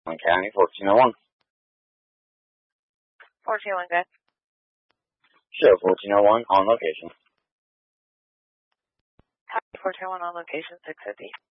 County, 1401. 1401, good. Show 1401 on location. Copy 1401 on location, 650.